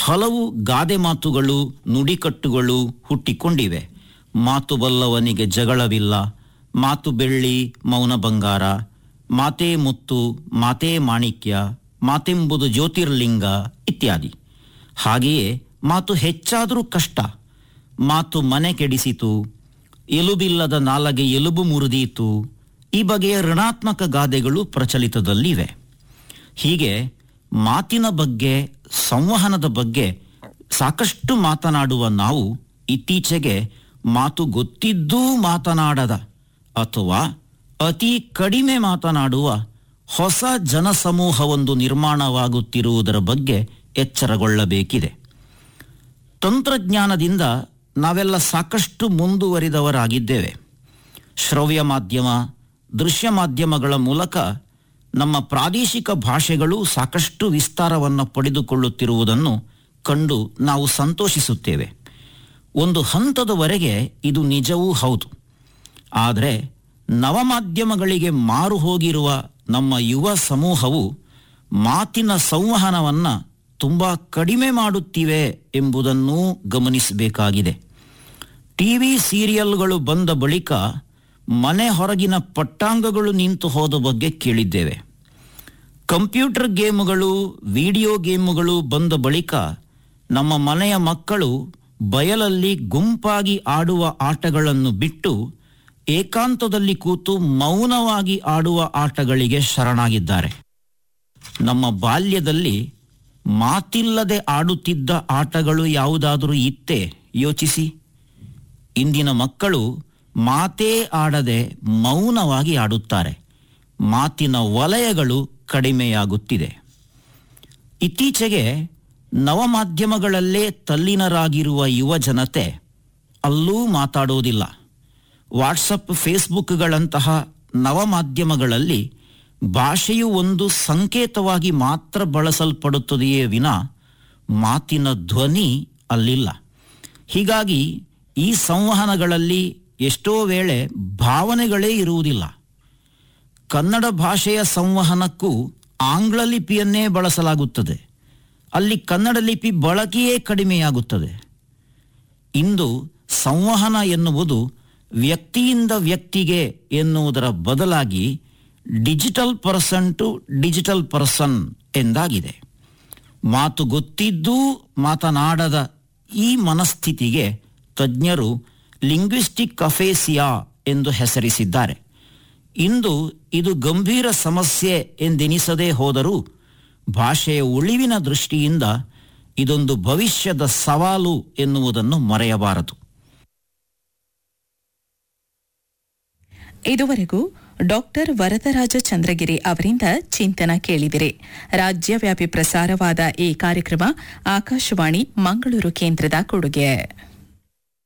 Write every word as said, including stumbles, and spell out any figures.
ಹಲವು ಗಾದೆ ಮಾತುಗಳು, ನುಡಿಕಟ್ಟುಗಳು ಹುಟ್ಟಿಕೊಂಡಿವೆ. ಮಾತು ಬಲ್ಲವನಿಗೆ ಜಗಳವಿಲ್ಲ, ಮಾತು ಬೆಳ್ಳಿ ಮೌನ ಬಂಗಾರ, ಮಾತೇ ಮುತ್ತು, ಮಾತೇ ಮಾಣಿಕ್ಯ, ಮಾತೆಂಬುದು ಜ್ಯೋತಿರ್ಲಿಂಗ ಇತ್ಯಾದಿ. ಹಾಗೆಯೇ ಮಾತು ಹೆಚ್ಚಾದರೂ ಕಷ್ಟ. ಮಾತು ಮನೆ ಕೆಡಿಸಿತು, ಎಲುಬಿಲ್ಲದ ನಾಲಗೆ ಎಲುಬು ಮುರಿದೀತು, ಈ ಬಗೆಯ ಋಣಾತ್ಮಕ ಗಾದೆಗಳು ಪ್ರಚಲಿತದಲ್ಲಿವೆ. ಹೀಗೆ ಮಾತಿನ ಬಗ್ಗೆ, ಸಂವಹನದ ಬಗ್ಗೆ ಸಾಕಷ್ಟು ಮಾತನಾಡುವ ನಾವು ಇತ್ತೀಚೆಗೆ ಮಾತು ಗೊತ್ತಿದ್ದೂ ಮಾತನಾಡದ ಅಥವಾ ಅತಿ ಕಡಿಮೆ ಮಾತನಾಡುವ ಹೊಸ ಜನಸಮೂಹವೊಂದು ನಿರ್ಮಾಣವಾಗುತ್ತಿರುವುದರ ಬಗ್ಗೆ ಎಚ್ಚರಗೊಳ್ಳಬೇಕಿದೆ. ತಂತ್ರಜ್ಞಾನದಿಂದ ನಾವೆಲ್ಲ ಸಾಕಷ್ಟು ಮುಂದುವರಿದವರಾಗಿದ್ದೇವೆ. ಶ್ರವ್ಯ ಮಾಧ್ಯಮ, ದೃಶ್ಯ ಮಾಧ್ಯಮಗಳ ಮೂಲಕ ನಮ್ಮ ಪ್ರಾದೇಶಿಕ ಭಾಷೆಗಳು ಸಾಕಷ್ಟು ವಿಸ್ತಾರವನ್ನು ಪಡೆದುಕೊಳ್ಳುತ್ತಿರುವುದನ್ನು ಕಂಡು ನಾವು ಸಂತೋಷಿಸುತ್ತೇವೆ. ಒಂದು ಹಂತದವರೆಗೆ ಇದು ನಿಜವೂ ಹೌದು. ಆದರೆ ನವಮಾಧ್ಯಮಗಳಿಗೆ ಮಾರು ಹೋಗಿರುವ ನಮ್ಮ ಯುವ ಸಮೂಹವು ಮಾತಿನ ಸಂವಹನವನ್ನು ತುಂಬ ಕಡಿಮೆ ಮಾಡುತ್ತಿವೆ ಎಂಬುದನ್ನೂ ಗಮನಿಸಬೇಕಾಗಿದೆ. ಟಿವಿ ಸೀರಿಯಲ್ಗಳು ಬಂದ ಬಳಿಕ ಮನೆ ಹೊರಗಿನ ಪಟ್ಟಾಂಗಗಳು ನಿಂತು ಹೋದ ಬಗ್ಗೆ ಕೇಳಿದ್ದೇವೆ. ಕಂಪ್ಯೂಟರ್ ಗೇಮುಗಳು, ವಿಡಿಯೋ ಗೇಮುಗಳು ಬಂದ ಬಳಿಕ ನಮ್ಮ ಮನೆಯ ಮಕ್ಕಳು ಬಯಲಲ್ಲಿ ಗುಂಪಾಗಿ ಆಡುವ ಆಟಗಳನ್ನು ಬಿಟ್ಟು ಏಕಾಂತದಲ್ಲಿ ಕೂತು ಮೌನವಾಗಿ ಆಡುವ ಆಟಗಳಿಗೆ ಶರಣಾಗಿದ್ದಾರೆ. ನಮ್ಮ ಬಾಲ್ಯದಲ್ಲಿ ಮಾತಿಲ್ಲದೆ ಆಡುತ್ತಿದ್ದ ಆಟಗಳು ಯಾವುದಾದರೂ ಇತ್ತೇ? ಯೋಚಿಸಿ. ಇಂದಿನ ಮಕ್ಕಳು ಮಾತೇ ಆಡದೆ ಮೌನವಾಗಿ ಆಡುತ್ತಾರೆ. ಮಾತಿನ ವಲಯಗಳು ಕಡಿಮೆಯಾಗುತ್ತಿದೆ. ಇತ್ತೀಚೆಗೆ ನವಮಾಧ್ಯಮಗಳಲ್ಲೇ ತಲ್ಲೀನರಾಗಿರುವ ಯುವ ಜನತೆ ಅಲ್ಲೂ ಮಾತಾಡೋದಿಲ್ಲ. ವಾಟ್ಸಪ್, ಫೇಸ್ಬುಕ್ಗಳಂತಹ ನವಮಾಧ್ಯಮಗಳಲ್ಲಿ ಭಾಷೆಯು ಒಂದು ಸಂಕೇತವಾಗಿ ಮಾತ್ರ ಬಳಸಲ್ಪಡುತ್ತದೆಯೇ ವಿನ ಮಾತಿನ ಧ್ವನಿ ಅಲ್ಲಿಲ್ಲ. ಹೀಗಾಗಿ ಈ ಸಂವಹನಗಳಲ್ಲಿ ಎಷ್ಟೋ ವೇಳೆ ಭಾವನೆಗಳೇ ಇರುವುದಿಲ್ಲ. ಕನ್ನಡ ಭಾಷೆಯ ಸಂವಹನಕ್ಕೂ ಆಂಗ್ಲ ಲಿಪಿಯನ್ನೇ ಬಳಸಲಾಗುತ್ತದೆ. ಅಲ್ಲಿ ಕನ್ನಡ ಲಿಪಿ ಬಳಕೆಯೇ ಕಡಿಮೆಯಾಗುತ್ತದೆ. ಇಂದು ಸಂವಹನ ಎನ್ನುವುದು ವ್ಯಕ್ತಿಯಿಂದ ವ್ಯಕ್ತಿಗೆ ಎನ್ನುವುದರ ಬದಲಾಗಿ digital person to digital person ಎಂದಾಗಿದೆ. ಮಾತು ಗೊತ್ತಿದ್ದೂ ಮಾತನಾಡದ ಈ ಮನಸ್ಥಿತಿಗೆ ತಜ್ಞರು ಲಿಂಗ್ವಿಸ್ಟಿಕ್ ಅಫೇಸಿಯಾ ಎಂದು ಹೆಸರಿಸಿದ್ದಾರೆ. ಇಂದು ಇದು ಗಂಭೀರ ಸಮಸ್ಯೆ ಎಂದೆನಿಸದೇ ಹೋದರೂ ಭಾಷೆಯ ಉಳಿವಿನ ದೃಷ್ಟಿಯಿಂದ ಇದೊಂದು ಭವಿಷ್ಯದ ಸವಾಲು ಎನ್ನುವುದನ್ನು ಮರೆಯಬಾರದು. ಇದುವರೆಗೂ ಡಾಕ್ಟರ್ ವರದರಾಜ ಚಂದ್ರಗಿರಿ ಅವರಿಂದ ಚಿಂತನ ಕೇಳಿದಿರಿ. ರಾಜ್ಯವ್ಯಾಪಿ ಪ್ರಸಾರವಾದ ಈ ಕಾರ್ಯಕ್ರಮ ಆಕಾಶವಾಣಿ ಮಂಗಳೂರು ಕೇಂದ್ರದ ಕೊಡುಗೆ.